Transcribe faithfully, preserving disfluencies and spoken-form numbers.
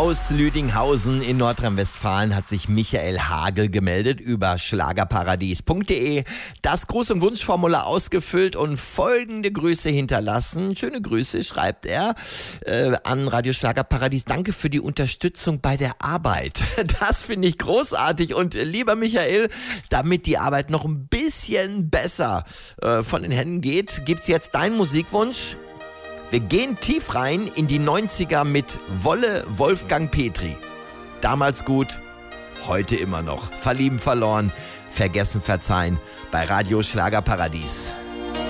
Aus Lüdinghausen in Nordrhein-Westfalen hat sich Michael Hagel gemeldet über schlagerparadies punkt de, das Gruß- und Wunschformular ausgefüllt und folgende Grüße hinterlassen. Schöne Grüße, schreibt er äh, an Radio Schlagerparadies. Danke für die Unterstützung bei der Arbeit. Das finde ich großartig und äh, lieber Michael, damit die Arbeit noch ein bisschen besser äh, von den Händen geht, gibt's jetzt deinen Musikwunsch. Wir gehen tief rein in die neunziger mit Wolle Wolfgang Petri. Damals gut, heute immer noch. Verlieben, verloren, vergessen, verzeihen bei Radio Schlagerparadies.